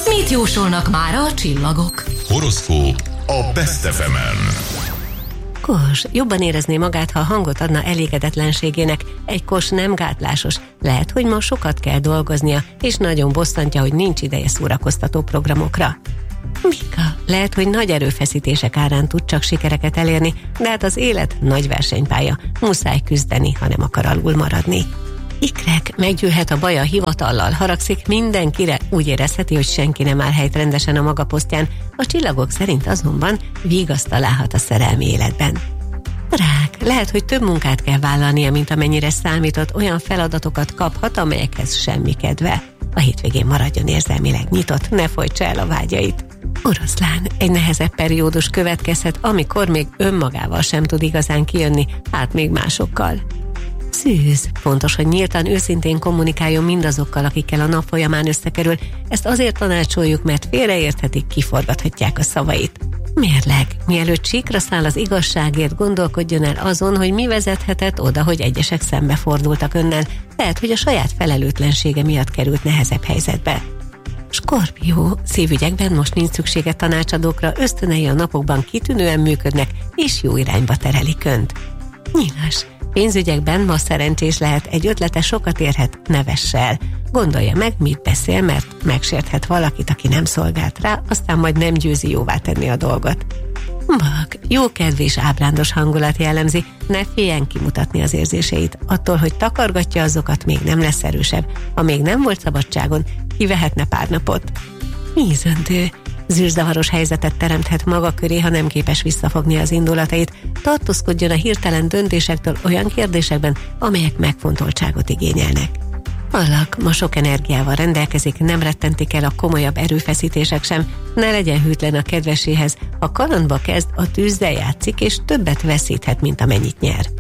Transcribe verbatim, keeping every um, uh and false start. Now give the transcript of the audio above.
Mit jósolnak mára a csillagok? Horoszkóp a Best ef emen. Kos, jobban érezné magát, ha hangot adna elégedetlenségének. Egy kos nem gátlásos. Lehet, hogy ma sokat kell dolgoznia, és nagyon bosszantja, hogy nincs ideje szórakoztató programokra. Mika, lehet, hogy nagy erőfeszítések árán tud csak sikereket elérni, de hát az élet nagy versenypálya. Muszáj küzdeni, ha nem akar alul maradni. Ikrek, meggyűlhet a baj a hivatallal, haragszik mindenkire, úgy érezheti, hogy senki nem áll helyt rendesen a maga posztján. A csillagok szerint azonban vígaszt találhat a szerelmi életben. Rák, lehet, hogy több munkát kell vállalnia, mint amennyire számított, olyan feladatokat kaphat, amelyekhez semmi kedve. A hétvégén maradjon érzelmileg nyitott, ne folytsa el a vágyait. Oroszlán, egy nehezebb periódus következhet, amikor még önmagával sem tud igazán kijönni, hát még másokkal. Szűz, fontos, hogy nyíltan, őszintén kommunikáljon mindazokkal, akikkel a nap folyamán összekerül. Ezt azért tanácsoljuk, mert félreérthetik, kiforgathatják a szavait. Mérleg, mielőtt síkra száll az igazságért, gondolkodjon el azon, hogy mi vezethetett oda, hogy egyesek szembefordultak önnel. Lehet, hogy a saját felelőtlensége miatt került nehezebb helyzetbe. Skorpió, szívügyekben most nincs szüksége tanácsadókra, ösztönei a napokban kitűnően működnek, és jó irányba terelik önt. Nyilas, pénzügyekben ma szerencsés lehet, egy ötlete sokat érhet, ne vesse el. Gondolja meg, mit beszél, mert megsérthet valakit, aki nem szolgált rá, aztán majd nem győzi jóvá tenni a dolgot. Bak, jókedv és ábrándos hangulat jellemzi, ne féljen kimutatni az érzéseit. Attól, hogy takargatja azokat, még nem lesz erősebb. Ha még nem volt szabadságon, kivehetne pár napot. Vízöntő, zűrzavaros helyzetet teremthet maga köré, ha nem képes visszafogni az indulatait. Tartózkodjon a hirtelen döntésektől olyan kérdésekben, amelyek megfontoltságot igényelnek. Alak, ma sok energiával rendelkezik, nem rettentik el a komolyabb erőfeszítések sem, ne legyen hűtlen a kedveséhez, ha kalandba kezd, a tűzzel játszik, és többet veszíthet, mint amennyit nyer.